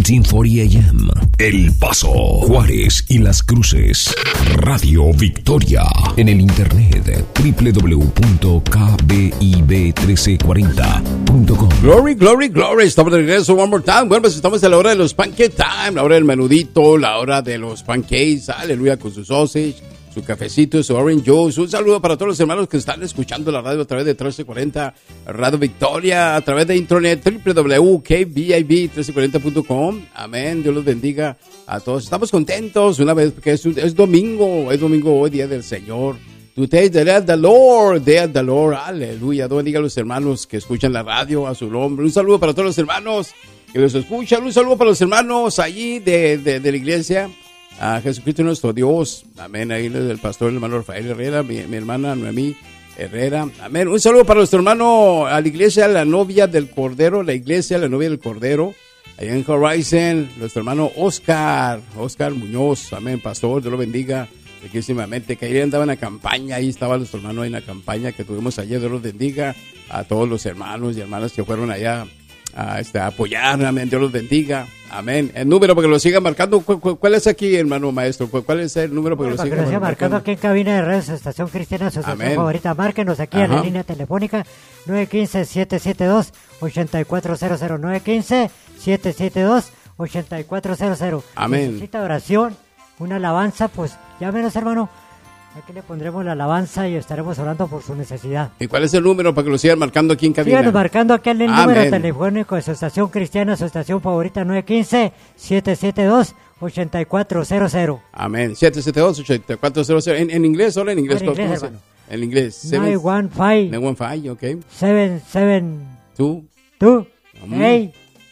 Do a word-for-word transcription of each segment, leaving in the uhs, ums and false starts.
catorce cuarenta A M. El Paso, Juárez y Las Cruces. Radio Victoria. En el internet doble u doble u doble u punto k b i b trece cuarenta punto com. Glory, glory, glory. Estamos de regreso one more time. Bueno, pues estamos a la hora de los pancake time, la hora del menudito, la hora de los pancakes. Aleluya, con su sausage, su cafecito, su orange juice. Un saludo para todos los hermanos que están escuchando la radio a través de trece cuarenta Radio Victoria, a través de internet doble u doble u doble u punto k b i b trece cuarenta punto com. Amén. Dios los bendiga a todos. Estamos contentos una vez porque es, es domingo, es domingo hoy, día del Señor. Today is the day of the Lord, day of the Lord. Aleluya. Dios bendiga a los hermanos que escuchan la radio a su nombre. Un saludo para todos los hermanos que los escuchan. Un saludo para los hermanos allí de, de, de la iglesia. A Jesucristo nuestro Dios, amén. Ahí el pastor, el hermano Rafael Herrera, mi, mi hermana Noemí Herrera, amén. Un saludo para nuestro hermano a la iglesia, la novia del Cordero, la iglesia, la novia del Cordero, allá en Horizon, nuestro hermano Oscar, Oscar Muñoz, amén, pastor, Dios lo bendiga, riquísimamente, que ayer andaba en la campaña, ahí estaba nuestro hermano en la campaña que tuvimos ayer, Dios los bendiga a todos los hermanos y hermanas que fueron allá a, este, a apoyar, amén, Dios los bendiga. Amén. El número para que lo sigan marcando. ¿Cuál, cuál es aquí, hermano maestro? ¿Cuál es el número para que lo sigan marcando? marcando aquí en cabina de redes, Estación Cristiana, su estación favorita. Márquenos aquí Ajá. en la línea telefónica nueve uno cinco, siete siete dos, ocho cuatro cero cero. nueve uno cinco, siete siete dos, ocho cuatro cero cero. Amén. Necesita oración, una alabanza, pues llámenos, hermano. Aquí le pondremos la alabanza y estaremos orando por su necesidad. ¿Y cuál es el número para que lo sigan marcando aquí en cabina? Síganos marcando aquí en el Amén. número telefónico de su estación cristiana, su estación favorita, nueve uno cinco, siete siete dos, ocho cuatro cero cero. Amén. siete siete dos, ocho cuatro cero cero. ¿En, en inglés? ¿Solo en inglés? En inglés, hermano. En inglés. nueve uno cinco. nueve uno cinco, ok. siete siete Two. Two. Hey.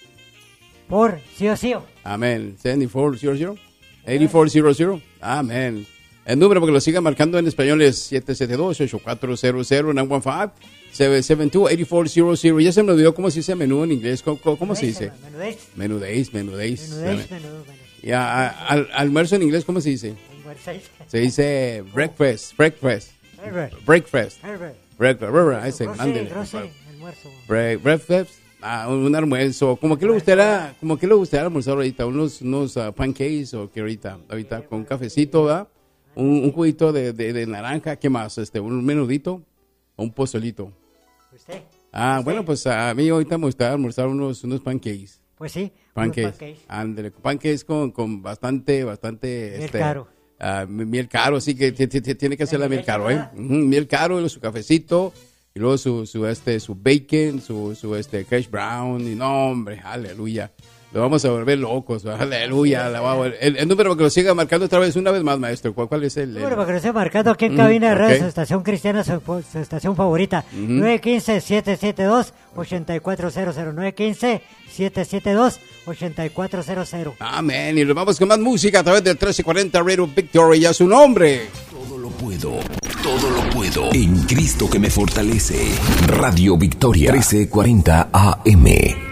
Por sí o sí. Amén. setenta y cuatro cero cero. ochenta y cuatro cero cero. Amén. El número para que lo sigan marcando en español es siete siete dos, ocho cuatro cero cero, nueve uno cinco, siete siete dos, ocho cuatro cero cero. Ya se me olvidó cómo se dice menú en inglés. ¿Cómo, cómo, cómo se dice? Menudéis. Menudéis, menudéis. Menudéis, menudéis. Y a, a, al, almuerzo en inglés, ¿cómo se dice? Se dice breakfast, breakfast. Breakfast. Breakfast. Ese, ándele. Breakfast. Ah, un almuerzo. ¿Cómo que le gustaría, como que le gustaría almorzar ahorita? Unos, unos uh, pancakes o que ahorita, ahorita con un cafecito, ¿verdad? Un, un juguito de, de, de naranja, ¿qué más? Este, un menudito o un pozolito. ¿Usted? Ah, ¿Usted? Bueno, pues a mí ahorita me gusta almorzar unos, unos pancakes. Pues sí, pancakes. Ándale, pancakes con, con bastante, bastante... Miel este, caro. Uh, miel caro, sí que t- t- tiene que ser la miel caro, ¿eh? Uh-huh, miel caro, su cafecito, y luego su, su, este, su bacon, su, su, este, cash brown, y no, hombre, aleluya. Lo vamos a volver locos, aleluya. El, el número para que lo siga marcando otra vez, una vez más, maestro. ¿Cuál, cuál es el, el número para que lo siga marcando aquí en cabina de mm, redes, okay. su estación cristiana, su, su estación favorita? Uh-huh. nueve uno cinco, siete siete dos, ocho cuatro cero cero. nueve uno cinco, siete siete dos, ocho cuatro cero cero. Amén. Y nos vamos con más música a través del trece cuarenta Radio Victoria. A su nombre. Todo lo puedo, todo lo puedo en Cristo que me fortalece. Radio Victoria, trece cuarenta A M.